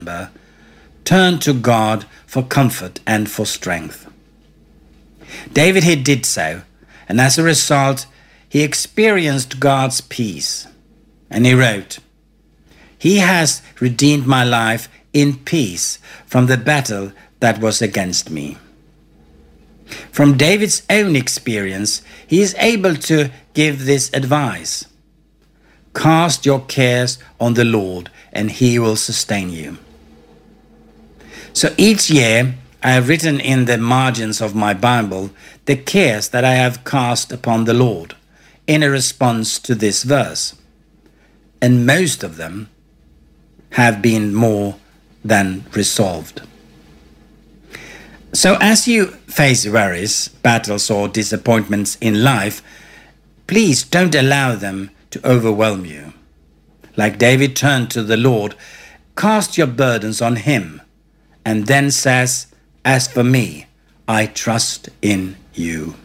turn to God for comfort and for strength. David, he did so, and as a result, he experienced God's peace. And he wrote, "He has redeemed my life in peace from the battle that was against me." From David's own experience, he is able to give this advice: "Cast your cares on the Lord, and he will sustain you." So each year, I have written in the margins of my Bible the cares that I have cast upon the Lord in a response to this verse. And most of them have been more than resolved. So as you face worries, battles, or disappointments in life, please don't allow them to overwhelm you. Like David turned to the Lord, cast your burdens on him, and then says, "As for me, I trust in you."